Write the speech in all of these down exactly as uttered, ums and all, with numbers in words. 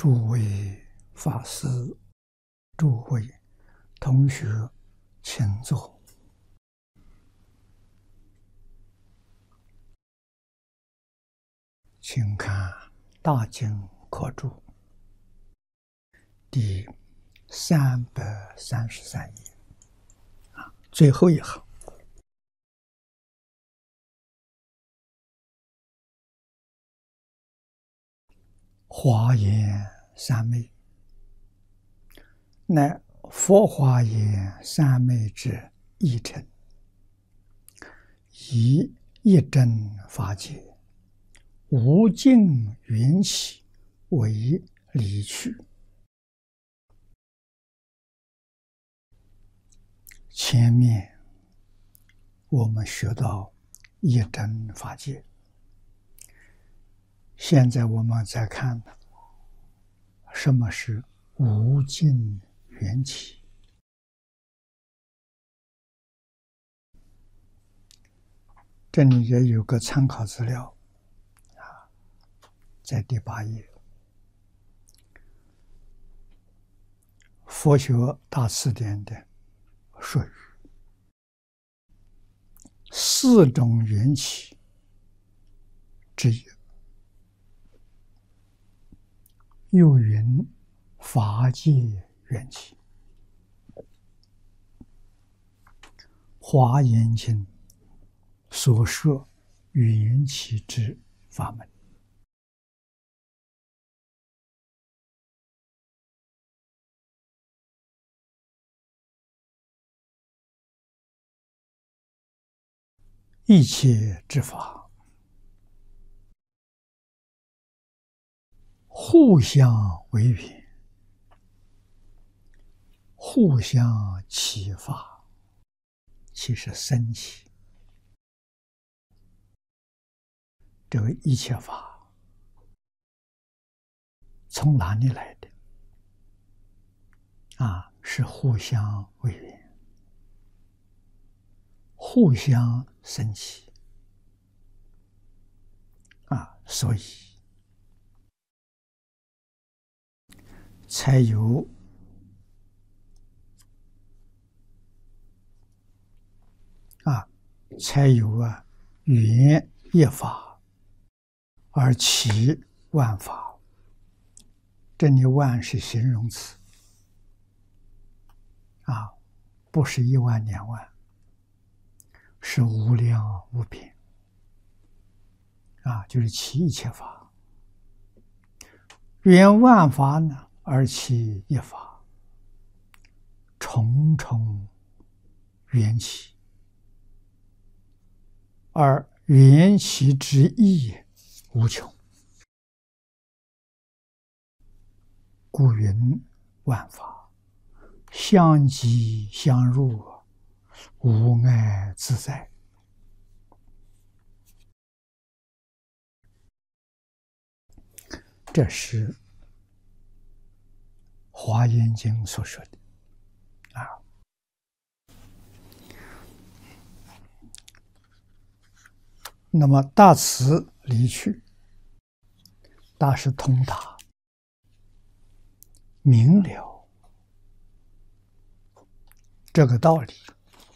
诸位法师、诸位同学，请坐。请看《大经科注》第三百三十三页啊，最后一行。华严三昧，乃佛华严三昧之一乘，以一真法界，无尽缘起为理趣。前面我们学到一真法界，现在我们再看什么是无尽缘起。这里也有个参考资料啊，在第八页，佛学大辞典的说语，四种缘起之一。又云法界缘起，华严经所说缘起之法门。一切之法互相为缘，互相启发，其实生起。这个一切法从哪里来的？啊，是互相为缘，互相生起啊，所以才有啊，才有啊，缘一法而起万法。这里万是形容词啊，不是一万两万，是无量无边啊，就是起一切法。缘万法呢，而起一法，重重缘起，而缘起之意无穷，故云万法相即相入，无碍自在。这是华严经所说的啊。那么大慈离去，大是通达明了这个道理，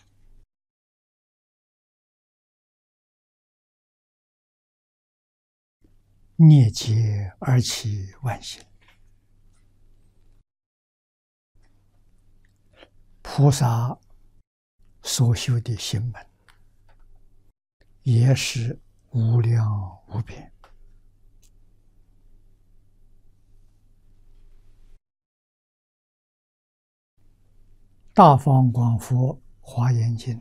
涅结而起万行。菩萨所修的行门也是无量无边。大方广佛华严经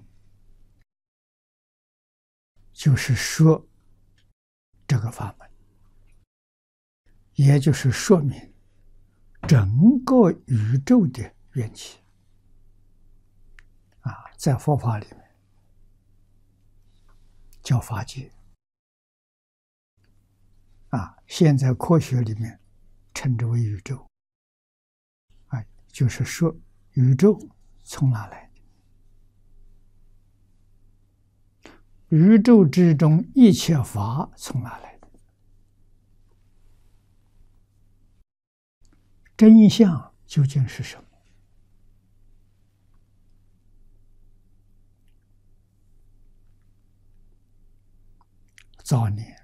就是说这个法门，也就是说明整个宇宙的缘起啊，在佛法里面叫法界啊，现在科学里面称之为宇宙啊，就是说宇宙从哪来的？宇宙之中一切法从哪来的？ 真相究竟是什么？早年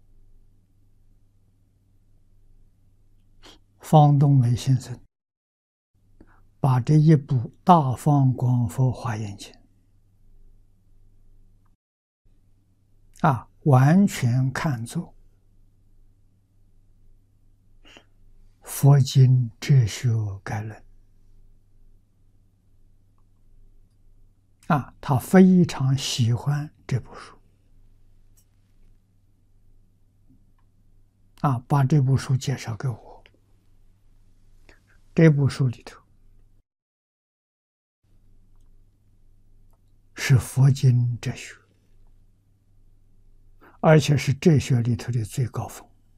方东梅先生把这一部《大方广佛华严经》啊，完全看作佛经哲学概论啊，他非常喜欢这部书啊，把这部书介绍给我。这部书里头是佛经哲学，而且是哲学里头的最高峰